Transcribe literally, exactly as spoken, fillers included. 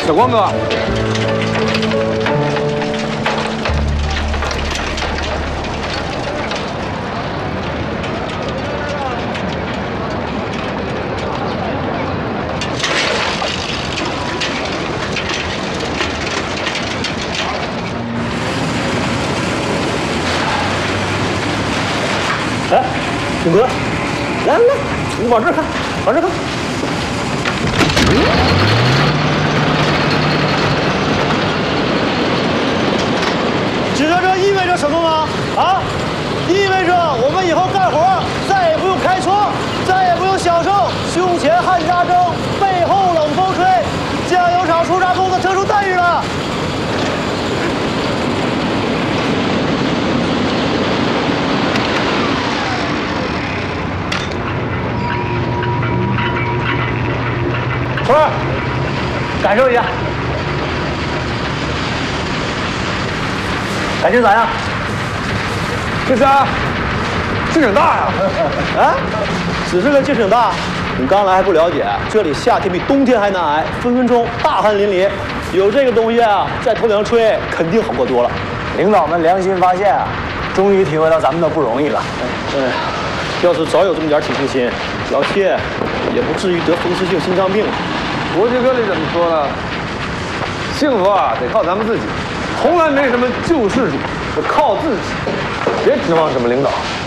小光哥。 哎，勇哥，来来来，你往这看，往这看。知道这意味着什么吗？啊，意味着我们以后干活再也不用开窗，再也不用享受胸前汗扎蒸、背后冷风吹、酱油厂出渣工的特殊待遇了。 徒儿，感受一下，感觉咋样？ 这家劲挺大呀！ 啊，只是个劲挺大。你刚来还不了解，这里夏天比冬天还难挨，分分钟大汗淋漓。有这个东西啊，在头顶上吹，肯定好过多了。 领导们良心发现啊，终于体会到咱们的不容易了。 哎，要是早有这么点挺胸心，老谢也不至于得风湿性心脏病。 国际歌里怎么说呢？幸福啊，得靠咱们自己，从来没什么救世主，就靠自己。别指望什么领导，